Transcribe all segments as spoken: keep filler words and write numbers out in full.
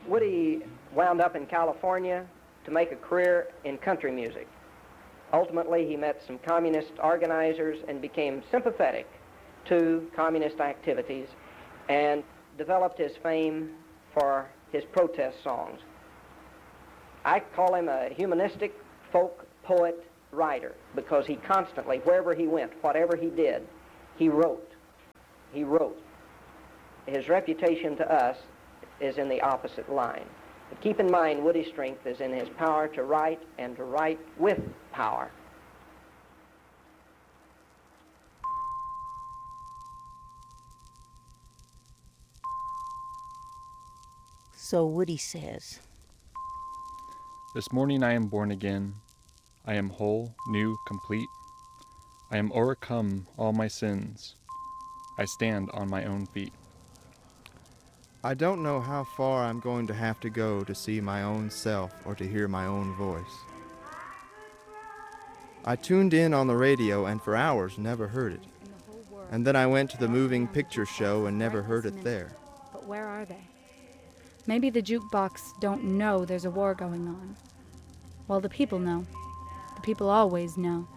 Woody wound up in California to make a career in country music. Ultimately, he met some communist organizers and became sympathetic to communist activities and developed his fame for his protest songs. I call him a humanistic folk poet writer because he constantly, wherever he went, whatever he did, he wrote. He wrote. His reputation to us is in the opposite line. But keep in mind, Woody's strength is in his power to write and to write with power. So Woody says, "This morning I am born again. I am whole, new, complete. I am overcome all my sins. I stand on my own feet." I don't know how far I'm going to have to go to see my own self or to hear my own voice. I tuned in on the radio and for hours never heard it. And then I went to the moving picture show and never heard it there. But where are they? Maybe the jukebox don't know there's a war going on. Well, the people know. The people always know.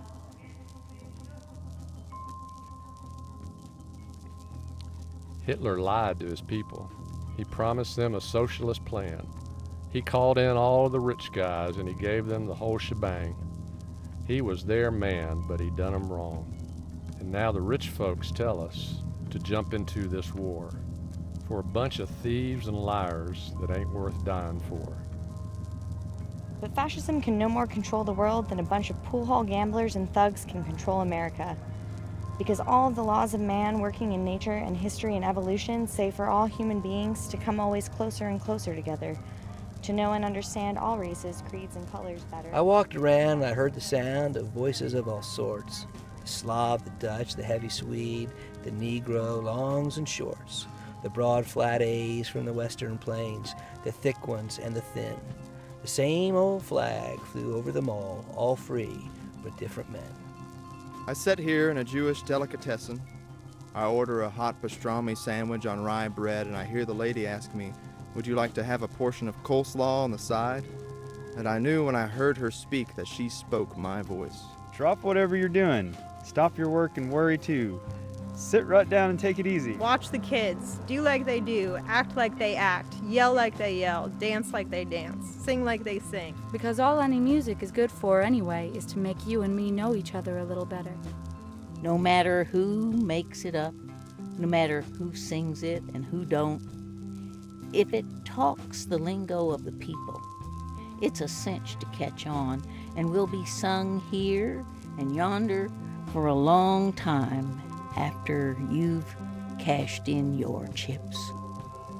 Hitler lied to his people. He promised them a socialist plan. He called in all the rich guys and he gave them the whole shebang. He was their man, but he done them wrong. And now the rich folks tell us to jump into this war for a bunch of thieves and liars that ain't worth dying for. But fascism can no more control the world than a bunch of pool hall gamblers and thugs can control America. Because all of the laws of man working in nature and history and evolution say for all human beings to come always closer and closer together, to know and understand all races, creeds, and colors better. I walked around and I heard the sound of voices of all sorts. The Slav, the Dutch, the heavy Swede, the Negro, longs and shorts, the broad flat A's from the western plains, the thick ones and the thin. The same old flag flew over them all, all free, but different men. I sit here in a Jewish delicatessen. I order a hot pastrami sandwich on rye bread, and I hear the lady ask me, "Would you like to have a portion of coleslaw on the side?" And I knew when I heard her speak that she spoke my voice. Drop whatever you're doing. Stop your work and worry too. Sit right down and take it easy. Watch the kids. Do like they do. Act like they act. Yell like they yell. Dance like they dance. Sing like they sing. Because all any music is good for anyway is to make you and me know each other a little better. no matter who makes it up, no matter who sings it and who don't, if it talks the lingo of the people, it's a cinch to catch on and will be sung here and yonder for a long time after you've cashed in your chips.